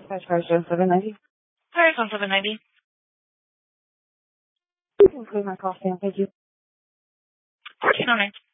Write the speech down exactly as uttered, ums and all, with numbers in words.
That's first on seven ninety. Paris on seven ninety. Include my call stamp, thank you. fourteen oh nine.